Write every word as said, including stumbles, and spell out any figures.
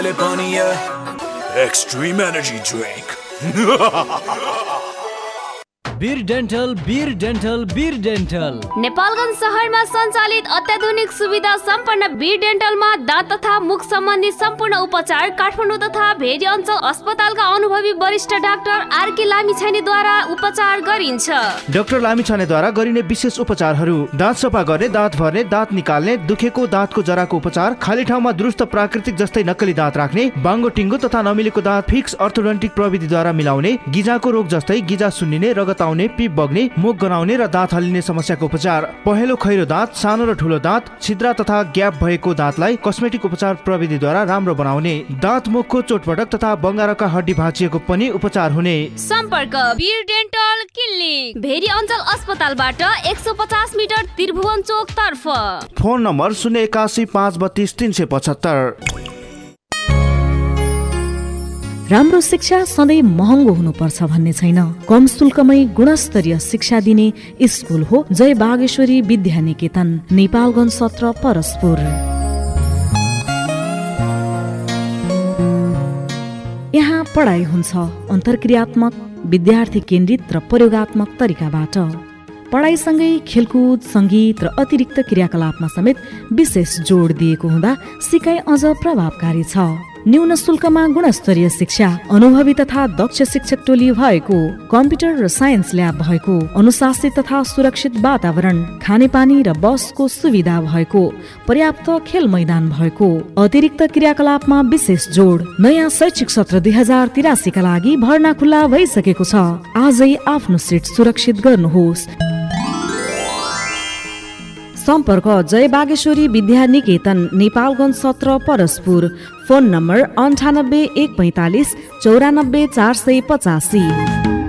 Extreme energy drink. बीर dental बीर dental बीर dental Nepalgunj शहरमा सञ्चालित अत्याधुनिक सुविधा सम्पन्न बीर डेन्टलमा दाँत तथा मुख सम्बन्धी सम्पूर्ण उपचार काठमाडौँ तथा भेरी अञ्चल अस्पतालका अनुभवी वरिष्ठ डाक्टर आरके लामिछानेद्वारा उपचार गरिन्छ। डाक्टर लामिछानेद्वारा गरिने विशेष उपचारहरू: दाँत सफा गर्ने, दाँत भर्ने, दाँत निकाल्ने, दुखेको दाँतको जराको उपचार, खाली ठाउँमा दुरुस्त प्राकृतिक जस्तै नक्कली दाँत राख्ने, बाङ्गो टिङ्गो तथा नमिलेको दाँत फिक्स अर्थोडोन्टिक प्रविधिद्वारा मिलाउने, गिजाको रोग जस्तै गिजा सुन्निने, रगत आउने, पिप बग्ने, मुख गनाउने र दाँत हल्लिने समस्याको उपचार, पहेँलो खैरो दाँत, सानो र ठुलो दाँत, छिद्रा तथा ग्याप भएको दाँतलाई कस्मेटिक उपचार प्रविधिद्वारा राम्रो बनाउने, दाँत मुखको चोटपटक तथा बङ्गारका हड्डी भाँचिएको पनि उपचार हुने। सम्पर्क बीर डेन्टल क्लिनिक, भेरी अञ्चल अस्पतालबाट एक सौ पचास मिटर त्रिभुवन चोक तर्फ। फोन नम्बर शून्य एकासी पाँच बत्तीस तीन सय पचहत्तर। राम्रो शिक्षा सधैँ महँगो हुनुपर्छ भन्ने छैन। कम शुल्कमै गुणस्तरीय शिक्षा दिने स्कुल हो जय बागेश्वरी विद्या निकेतन, नेपालगञ्ज सत्र, परस्पुर। यहाँ पढाइ हुन्छ अन्तर्क्रियात्मक, विद्यार्थी केन्द्रित र प्रयोगात्मक तरिकाबाट। पढाइसँगै खेलकुद, सङ्गीत र अतिरिक्त क्रियाकलापमा समेत विशेष जोड दिएको हुँदा सिकाइ अझ प्रभावकारी छ। न्यून शुल्कमा गुणस्तरीय शिक्षा, अनुभवी तथा दक्ष शिक्षक टोली भएको, कम्प्युटर र साइन्स ल्याब भएको, अनुशासित तथा सुरक्षित वातावरण, खानेपानी र बसको सुविधा भएको, पर्याप्त खेल मैदान भएको, अतिरिक्त क्रियाकलापमा विशेष जोड। नयाँ शैक्षिक सत्र दुई हजार तिरासीका लागि भर्ना खुल्ला भइसकेको छ। आजै आफ्नो सिट सुरक्षित गर्नुहोस्। सम्पर्क जय बागेश्वरी विद्या निकेतन, नेपालगञ्ज सत्र, परस्पुर। फोन नम्बर अन्ठानब्बे एक पैँतालिस चौरानब्बे चार सय पचासी।